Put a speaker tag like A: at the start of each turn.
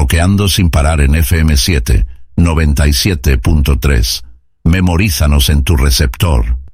A: Roqueando sin parar en FM7, 97.3. Memorízanos en tu receptor.